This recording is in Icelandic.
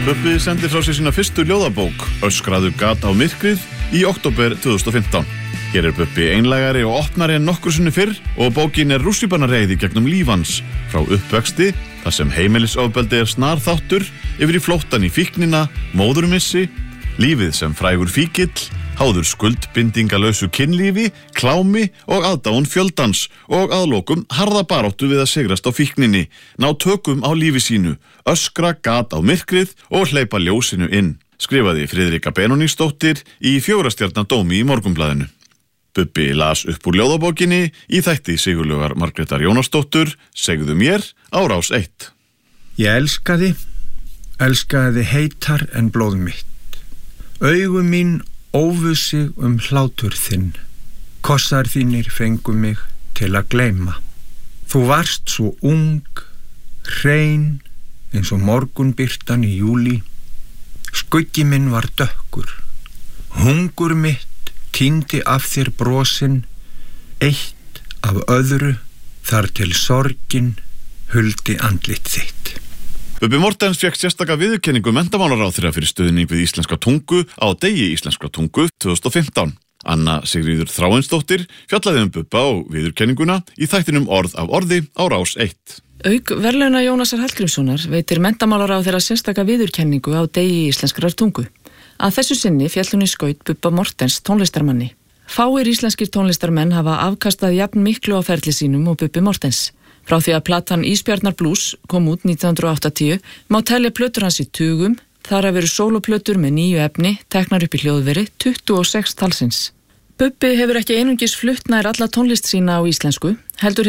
Bubbi sendi frá sér sína fyrstu ljóðabók, Öskraðu gat á myrkrið, í október 2015. Hér Bubbi einlægari og opnari en nokkru sinni fyrr og bókin rússíbanareiði gegnum líf hans, frá uppvexti, þar sem heimilisofbeldi snar þáttur, yfir í flóttan í fíknina, móðurmissi, lífið sem frægur fíkill, háður skuldbindingalausu kynlífi, klámi og aðdáun fjöldans og að lokum harða baráttu við að sigrast á fíkninni, ná tökum á lífi sínu, öskra gat á myrkrið og hleypa ljósinu inn, skrifaði Friðrika Benónísdóttir í 4 stjarna dómi í Morgunblaðinu. Bubbi las upp úr ljóðabókinni í þætti Sigurlaugar Margrétar Jónasdóttur, Segðu mér, á Rás 1. Ég elskaði heitar en blóð mitt. Augu mín ófu sig hlátur þinn. Kossar þínir fengu mig til að gleyma. Þú varst svo ung, hrein, eins og morgunbirtan í júlí. Skuggi minn var dökkur. Hungur mitt týndi af þér brosin, eitt af öðru, þar til sorgin huldi andlit þitt. Bubbi Mortens fékk sérstaka viðurkenningu menntamálaráðherra fyrir stuðning við íslenska tungu á degi íslenskrar tungu 2015. Anna Sigríður Þráinsdóttir fjallaði Bubba á viðurkenninguna í þættinum Orð af orði á Rás 1. Auk verðlauna Jónasar Hallgrímssonar veitir menntamálaráðherra sérstaka viðurkenningu á degi íslenskrar tungu. Að þessu sinni féll hún í skaut Bubba Mortens tónlistarmanni. Fáir íslenskir tónlistarmenn hafa afkastað jafn miklu á ferli sínum og Bubbi Mortens. Frá því að platan Ísbjarnar Blues kom út 1980 má telja plötur hans í tugum, þar að veru sóloplötur með 9 efni, teknar upp í hljóðveri, 26 talsins. Bubbi hefur ekki einungis flutt nær alla tónlist sína á íslensku, heldur